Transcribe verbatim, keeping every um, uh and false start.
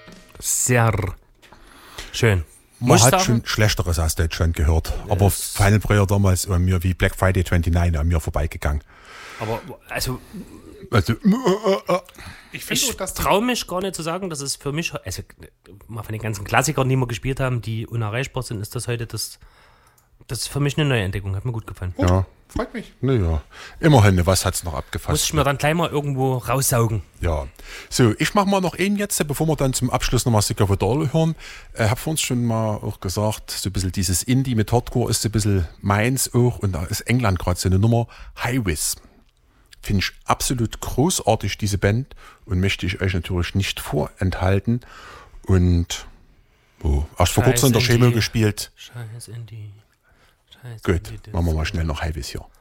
sehr schön. Man Muss hat sagen, schon Schlechteres aus Deutschland gehört. Aber Final Prayer damals an mir wie Black Friday neunundzwanzig an mir vorbeigegangen. aber also Also, äh, äh, äh. Ich finde ich auch, dass traue mich gar nicht zu sagen, dass es für mich, also mal von den ganzen Klassikern, die wir gespielt haben, die unerreichbar sind, ist das heute das, das ist für mich eine Neuentdeckung. Hat mir gut gefallen. Ja, freut mich. naja. Immerhin, was hat's noch Muss abgefasst? ich mir dann gleich mal irgendwo raussaugen. Ja. So, ich mache mal noch einen jetzt, bevor wir dann zum Abschluss nochmal Sick of a Doll hören. Äh, hab vorhin schon mal auch gesagt, so ein bisschen dieses Indie mit Hardcore ist so ein bisschen meins auch. Und da ist England gerade so eine Nummer. Highways. Finde ich absolut großartig, diese Band. Und möchte ich euch natürlich nicht vorenthalten. Und oh, erst vor Scheiß kurzem in der Indie. Chemo gespielt. Scheiß Indie. Scheiß Gut, Indie, das machen wir mal schnell noch Highways hier.